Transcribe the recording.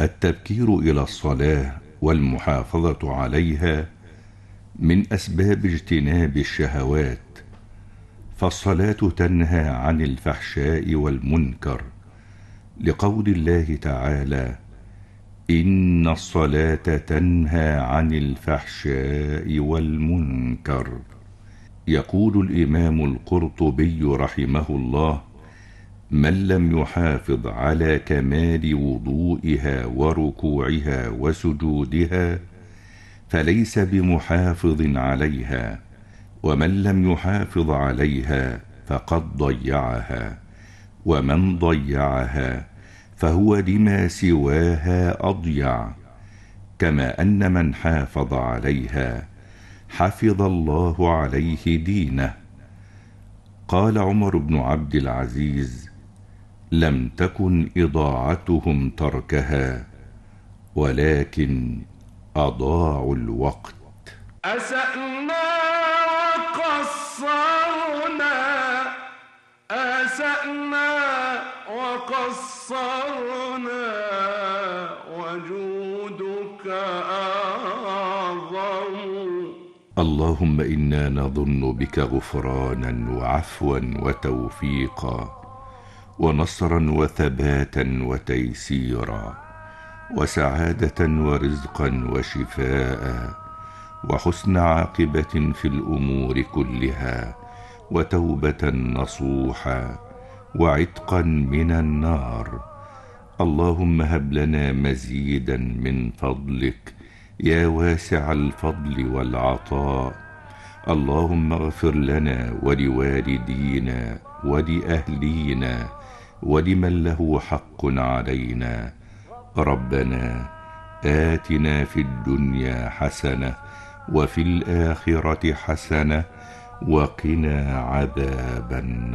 التبكير إلى الصلاة والمحافظة عليها من أسباب اجتناب الشهوات، فالصلاة تنهى عن الفحشاء والمنكر، لقول الله تعالى: إن الصلاة تنهى عن الفحشاء والمنكر. يقول الإمام القرطبي رحمه الله: من لم يحافظ على كمال وضوئها وركوعها وسجودها فليس بمحافظ عليها، ومن لم يحافظ عليها فقد ضيعها، ومن ضيعها فهو لما سواها أضيع، كما أن من حافظ عليها حفظ الله عليه دينه. قال عمر بن عبد العزيز: لم تكن إضاعتهم تركها، ولكن أضاعوا الوقت. أسأنا وقصرنا، أسأنا وقصرنا، وجودك أعظم. اللهم إنا نظن بك غفرانا وعفوا وتوفيقا ونصرا وثباتا وتيسيرا وسعادة ورزقا وشفاء وحسن عاقبة في الأمور كلها وتوبة نصوحا وعتقا من النار. اللهم هب لنا مزيدا من فضلك يا واسع الفضل والعطاء. اللهم اغفر لنا ولوالدينا ولأهلينا ولمن له حق علينا. ربنا آتنا في الدنيا حسنة وفي الآخرة حسنة وقنا عذاب النار.